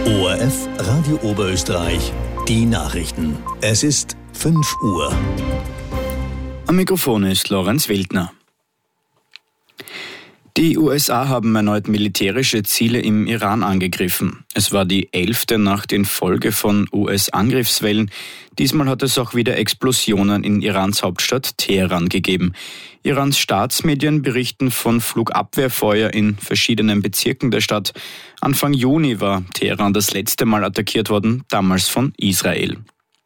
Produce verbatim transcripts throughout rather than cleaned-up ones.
O R F Radio Oberösterreich, die Nachrichten. Es ist fünf Uhr. Am Mikrofon ist Lorenz Wildner. Die U S A haben erneut militärische Ziele im Iran angegriffen. Es war die elfte Nacht in Folge von U S-Angriffswellen. Diesmal hat es auch wieder Explosionen in Irans Hauptstadt Teheran gegeben. Irans Staatsmedien berichten von Flugabwehrfeuer in verschiedenen Bezirken der Stadt. Anfang Juni war Teheran das letzte Mal attackiert worden, damals von Israel.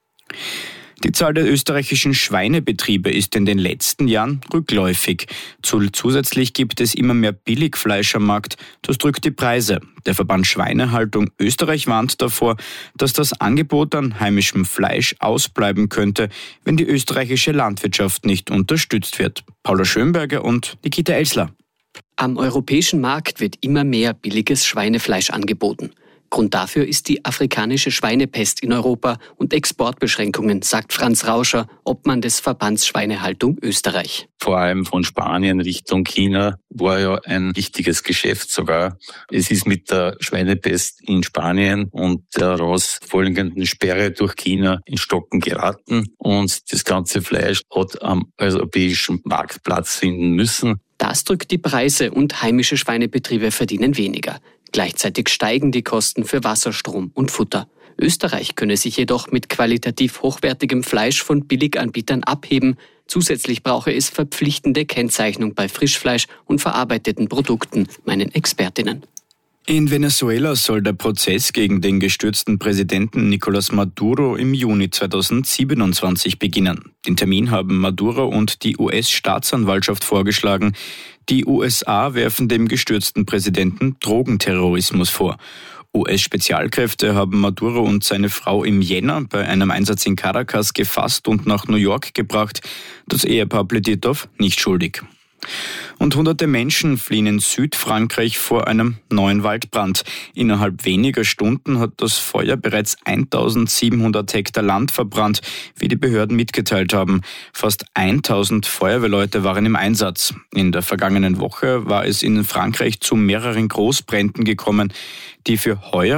Die Zahl der österreichischen Schweinebetriebe ist in den letzten Jahren rückläufig. Zusätzlich gibt es immer mehr Billigfleisch am Markt. Das drückt die Preise. Der Verband Schweinehaltung Österreich warnt davor, dass das Angebot an heimischem Fleisch ausbleiben könnte, wenn die österreichische Landwirtschaft nicht unterstützt wird. Paula Schönberger und Nikita Elsler. Am europäischen Markt wird immer mehr billiges Schweinefleisch angeboten. Grund dafür ist die afrikanische Schweinepest in Europa und Exportbeschränkungen, sagt Franz Rauscher, Obmann des Verbands Schweinehaltung Österreich. Vor allem von Spanien Richtung China war ja ein wichtiges Geschäft sogar. Es ist mit der Schweinepest in Spanien und der daraus folgenden Sperre durch China in Stocken geraten und das ganze Fleisch hat am europäischen Markt Platz finden müssen. Das drückt die Preise und heimische Schweinebetriebe verdienen weniger. Gleichzeitig steigen die Kosten für Wasserstrom und Futter. Österreich könne sich jedoch mit qualitativ hochwertigem Fleisch von Billiganbietern abheben. Zusätzlich brauche es verpflichtende Kennzeichnung bei Frischfleisch und verarbeiteten Produkten, meinen Expertinnen. In Venezuela soll der Prozess gegen den gestürzten Präsidenten Nicolás Maduro im Juni zweitausendsiebenundzwanzig beginnen. Den Termin haben Maduro und die U S-Staatsanwaltschaft vorgeschlagen. Die U S A werfen dem gestürzten Präsidenten Drogenterrorismus vor. U S-Spezialkräfte haben Maduro und seine Frau im Jänner bei einem Einsatz in Caracas gefasst und nach New York gebracht. Das Ehepaar plädiert auf nicht schuldig. Und hunderte Menschen fliehen in Südfrankreich vor einem neuen Waldbrand. Innerhalb weniger Stunden hat das Feuer bereits eintausendsiebenhundert Hektar Land verbrannt, wie die Behörden mitgeteilt haben. Fast tausend Feuerwehrleute waren im Einsatz. In der vergangenen Woche war es in Frankreich zu mehreren Großbränden gekommen, die für heuer